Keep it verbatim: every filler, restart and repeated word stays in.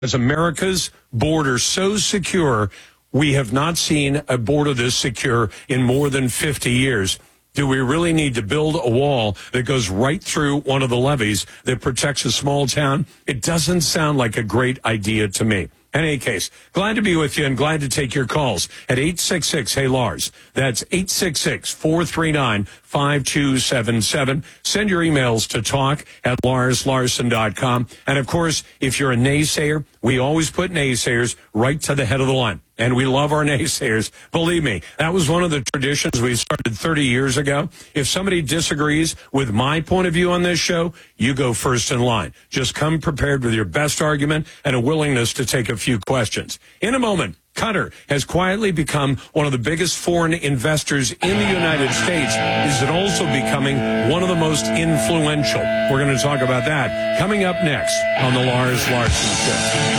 Is America's border so secure? We have not seen a border this secure in more than fifty years. Do we really need to build a wall that goes right through one of the levees that protects a small town? It doesn't sound like a great idea to me. In any case, glad to be with you and glad to take your calls at eight six six, hey Lars. That's eight six six, four three nine, five two seven seven. Send your emails to talk at lars larson dot com. And of course, if you're a naysayer, we always put naysayers right to the head of the line. And we love our naysayers. Believe me, that was one of the traditions we started thirty years ago. If somebody disagrees with my point of view on this show, you go first in line. Just come prepared with your best argument and a willingness to take a few questions. In a moment, Qatar has quietly become one of the biggest foreign investors in the United States. Is it also becoming one of the most influential? We're going to talk about that coming up next on the Lars Larson Show.